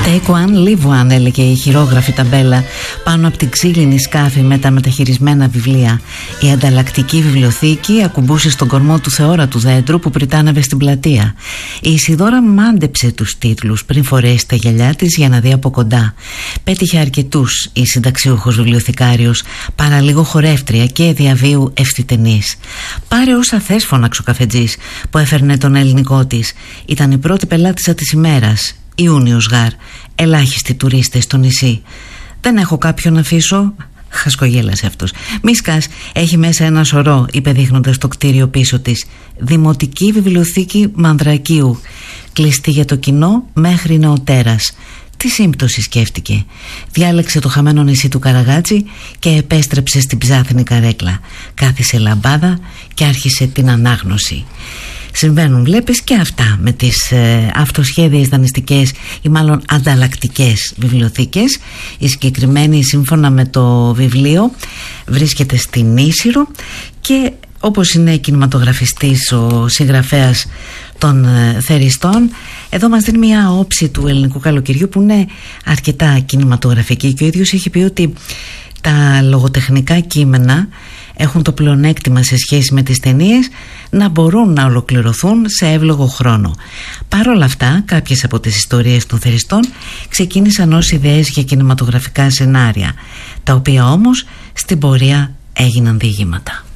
Take one, leave one, έλεγε η χειρόγραφη ταμπέλα πάνω από την ξύλινη σκάφη με τα μεταχειρισμένα βιβλία. Η ανταλλακτική βιβλιοθήκη ακουμπούσε στον κορμό του θεόρατου δέντρου που πριτάνευε στην πλατεία. Η Ισιδώρα μάντεψε τους τίτλους πριν φορέσει τα γυαλιά της για να δει από κοντά. Πέτυχε αρκετούς η συνταξιούχος βιβλιοθηκάριος, παραλίγο χορεύτρια και διαβίου ευθυτενής. «Πάρε όσα θες», φώναξε ο καφετζής που έφερνε τον ελληνικό της. Ήταν η πρώτη πελάτησα της ημέρας. Ιούνιος γάρ, ελάχιστοι τουρίστες στο νησί. «Δεν έχω κάποιον να αφήσω», χασκογέλασε αυτός. «Μη σκάς, έχει μέσα ένα σωρό», είπε δείχνοντας το κτίριο πίσω της. «Δημοτική βιβλιοθήκη Μανδρακίου, κλειστή για το κοινό μέχρι νεοτέρας». Τι σύμπτωση, σκέφτηκε. Διάλεξε το χαμένο νησί του Καραγάτσι και επέστρεψε στην ψάθινη καρέκλα. Κάθισε λαμπάδα και άρχισε την ανάγνωση. Συμβαίνουν, βλέπεις, και αυτά με τις αυτοσχέδιες δανειστικές ή μάλλον ανταλλακτικές βιβλιοθήκες. Η συγκεκριμένη, σύμφωνα με το βιβλίο, βρίσκεται στην Ίσυρο και όπως είναι κινηματογραφιστής ο συγγραφέας των Θεριστών, εδώ μας δίνει μια όψη του ελληνικού καλοκαιριού που είναι αρκετά κινηματογραφική και ο ίδιος έχει πει ότι τα λογοτεχνικά κείμενα έχουν το πλεονέκτημα σε σχέση με τις ταινίες να μπορούν να ολοκληρωθούν σε εύλογο χρόνο. Παρ' όλα αυτά, κάποιες από τις ιστορίες των Θεριστών ξεκίνησαν ως ιδέες για κινηματογραφικά σενάρια, τα οποία όμως στην πορεία έγιναν διηγήματα.